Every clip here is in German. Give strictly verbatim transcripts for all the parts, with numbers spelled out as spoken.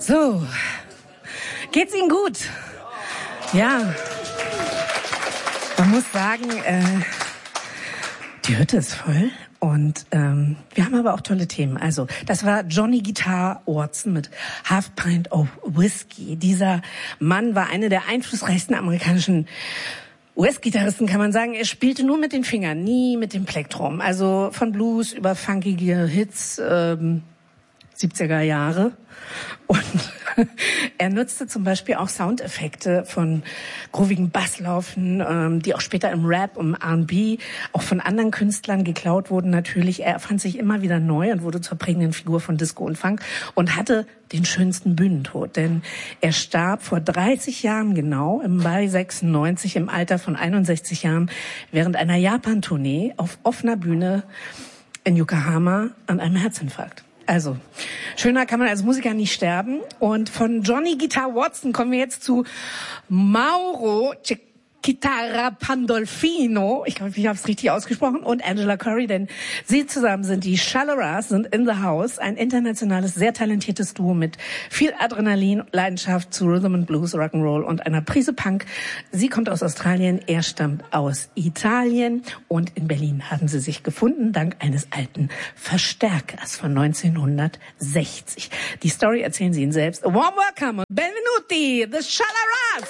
So, geht's Ihnen gut? Ja, man muss sagen, äh, die Hütte ist voll und ähm, wir haben aber auch tolle Themen. Also, das war Johnny Guitar Watson mit Half Pint of Whiskey. Dieser Mann war einer der einflussreichsten amerikanischen U S-Gitarristen, kann man sagen. Er spielte nur mit den Fingern, nie mit dem Plektrum. Also von Blues über funkige Hits, ähm, siebziger Jahre. Und er nutzte zum Beispiel auch Soundeffekte von groovigen Basslaufen, ähm, die auch später im Rap und R und B auch von anderen Künstlern geklaut wurden natürlich. Er erfand sich immer wieder neu und wurde zur prägenden Figur von Disco und Funk und hatte den schönsten Bühnentod. Denn er starb vor dreißig Jahren genau, im Mai sechsundneunzig, im Alter von einundsechzig Jahren, während einer Japan-Tournee auf offener Bühne in Yokohama an einem Herzinfarkt. Also, schöner kann man als Musiker nicht sterben. Und von Johnny Guitar Watson kommen wir jetzt zu Mauro Cecchitara Pandolfino. Ich glaube, ich habe es richtig ausgesprochen. Und Angela Curry, denn sie zusammen sind die Shalaras, sind in the house. Ein internationales, sehr talentiertes Duo mit viel Adrenalin, Leidenschaft zu Rhythm and Blues, Rock'n'Roll und einer Prise Punk. Sie kommt aus Australien, er stammt aus Italien. Und in Berlin haben sie sich gefunden, dank eines alten Verstärkers von neunzehnhundertsechzig. Die Story erzählen sie Ihnen selbst. A warm welcome und benvenuti, the Shalaras!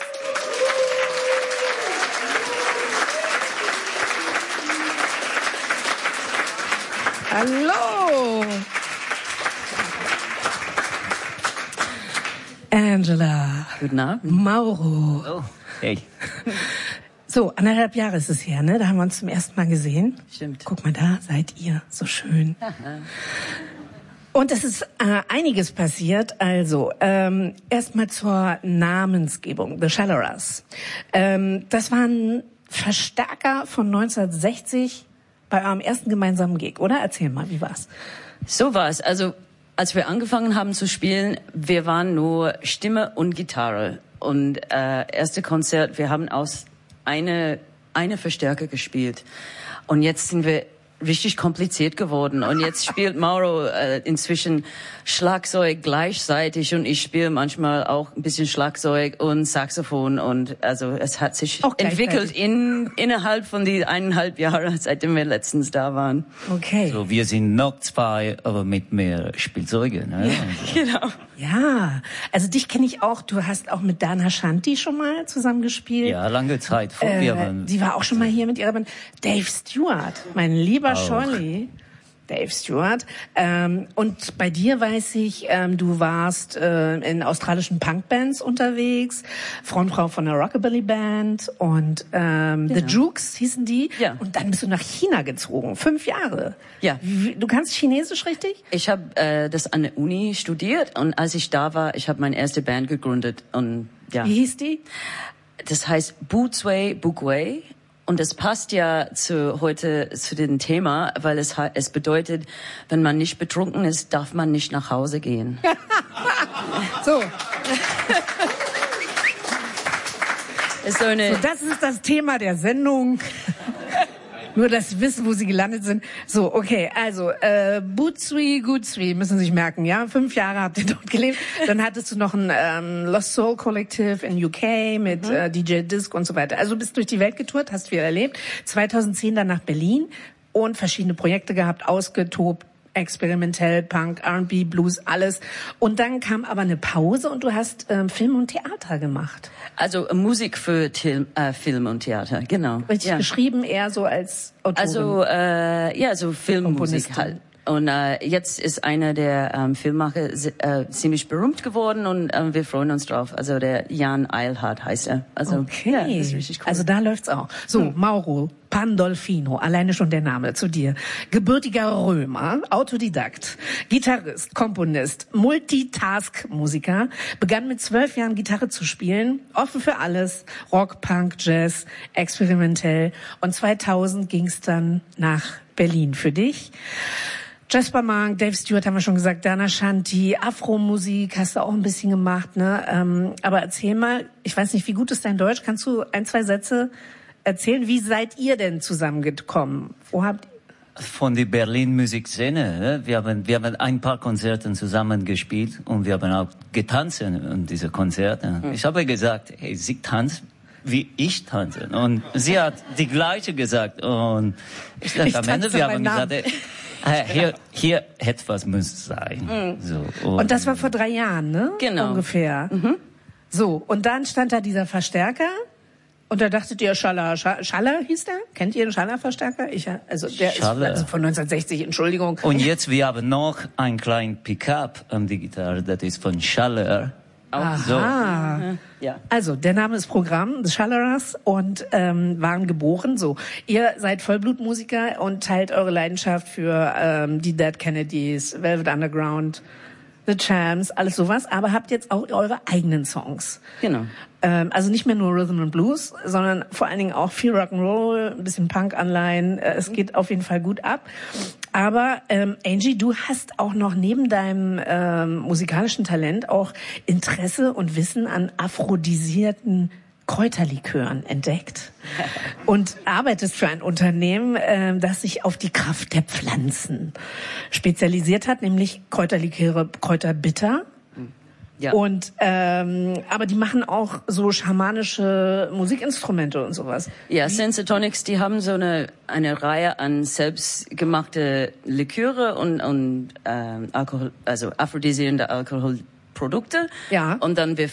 Hallo! Angela. Guten Abend. Mauro. Oh, hey. So, anderthalb Jahre ist es her, ne? Da haben wir uns zum ersten Mal gesehen. Stimmt. Guck mal, da seid ihr so schön. Und es ist äh, einiges passiert. Also, ähm, erstmal zur Namensgebung, The Shalaras. Ähm, das war ein Verstärker von neunzehnhundertsechzig bei eurem ersten gemeinsamen Gig, oder? Erzähl mal, wie war's? So war's. Also, als wir angefangen haben zu spielen, wir waren nur Stimme und Gitarre. Und äh, erste Konzert, wir haben aus eine eine Verstärker gespielt. Und jetzt sind wir richtig kompliziert geworden. Und jetzt spielt Mauro äh, inzwischen Schlagzeug gleichzeitig und ich spiele manchmal auch ein bisschen Schlagzeug und Saxophon. Und also es hat sich entwickelt in innerhalb von die eineinhalb Jahre, seitdem wir letztens da waren. Okay. So, wir sind noch zwei, aber mit mehr Spielzeugen. Ne? Ja, genau. Ja, also dich kenne ich auch. Du hast auch mit Dana Shanti schon mal zusammengespielt. Ja, lange Zeit vor äh, wir. Sie war auch schon mal hier mit ihrer Band. Dave Stewart, mein lieber auch. Scholli. Dave Stewart. Ähm, und bei dir weiß ich, ähm, du warst äh, in australischen Punkbands unterwegs, Frontfrau von einer Rockabilly-Band und ähm, genau. The Jukes hießen die. Ja. Und dann bist du nach China gezogen, fünf Jahre. Ja. Wie, du kannst Chinesisch richtig? Ich habe äh, das an der Uni studiert und als ich da war, ich habe meine erste Band gegründet und ja. Wie hieß die? Das heißt Buzwei Bukwei. Und es passt ja zu heute zu dem Thema, weil es es bedeutet, wenn man nicht betrunken ist, darf man nicht nach Hause gehen. So. Ist so eine So, das ist das Thema der Sendung. Nur, dass Sie wissen, wo Sie gelandet sind. So, okay, also, äh, Buzwei Gutzwi müssen Sie sich merken, ja? Fünf Jahre habt ihr dort gelebt. Dann hattest du noch ein ähm, Lost Soul Collective in U K mit mhm. äh, D J Disc und so weiter. Also bist durch die Welt getourt, hast viel erlebt. zweitausendzehn dann nach Berlin und verschiedene Projekte gehabt, ausgetobt, experimentell, Punk, R und B, Blues, alles. Und dann kam aber eine Pause und du hast ähm, Film und Theater gemacht. Also Musik für Til, äh, Film und Theater, genau. Richtig ja. geschrieben, eher so als Autorin. Also äh, ja, so Filmmusik halt. Und äh, jetzt ist einer der ähm, Filmemacher äh, ziemlich berühmt geworden und äh, wir freuen uns drauf. Also der Jan Eilhardt heißt er. Also okay. Ja, das ist richtig cool. Also da läuft's auch. So, hm. Mauro Pandolfino, alleine schon der Name zu dir. Gebürtiger Römer, Autodidakt, Gitarrist, Komponist, Multitask-Musiker, begann mit zwölf Jahren Gitarre zu spielen, offen für alles, Rock, Punk, Jazz, experimentell. Und zweitausend ging's dann nach Berlin für dich. Jasper Monk, Dave Stewart haben wir schon gesagt, Dana Shanti, Afro-Musik hast du auch ein bisschen gemacht, ne? Ähm, aber erzähl mal, ich weiß nicht, wie gut ist dein Deutsch? Kannst du ein, zwei Sätze erzählen? Wie seid ihr denn zusammengekommen? Wo habt von der Berlin-Musikszene. Wir haben, wir haben ein paar Konzerte zusammen gespielt und wir haben auch getanzt in diese Konzerte. Mhm. Ich habe gesagt, hey, sie tanzt, wie ich tanze. Und sie hat die gleiche gesagt. Und ich denke, am Ende, wir haben gesagt, hey, hier, hier etwas muss sein. Mhm. So, und, und das war vor drei Jahren, ne? Genau. Ungefähr. Mhm. So, und dann stand da dieser Verstärker. Und da dachtet ihr, Schaller, Schaller hieß der? Kennt ihr den Schaller-Verstärker? Ich, also der Schaller. ist also von neunzehnhundertsechzig, Entschuldigung. Und jetzt, wir haben noch ein kleinen Pickup an die Gitarre, das ist von Schaller. Aha. So. Mhm. Ja. Also, der Name ist Programm, des Schallerers, und ähm, waren geboren. So, ihr seid Vollblutmusiker und teilt eure Leidenschaft für ähm, die Dead Kennedys, Velvet Underground, The Champs, alles sowas, aber habt jetzt auch eure eigenen Songs. Genau. Ähm, also nicht mehr nur Rhythm and Blues, sondern vor allen Dingen auch viel Rock'n'Roll, ein bisschen Punk-Anleihen. Äh, es geht auf jeden Fall gut ab. Aber ähm, Angie, du hast auch noch neben deinem ähm, musikalischen Talent auch Interesse und Wissen an aphrodisierten Kräuterlikören entdeckt und arbeitest für ein Unternehmen, äh, das sich auf die Kraft der Pflanzen spezialisiert hat, nämlich Kräuterliköre, Kräuterbitter. Ja. Und ähm, aber die machen auch so schamanische Musikinstrumente und sowas. Ja, Sensatonics, die haben so eine eine Reihe an selbstgemachte Liköre und und ähm, Alkohol, also aphrodisierende Alkoholprodukte. Ja. Und dann wir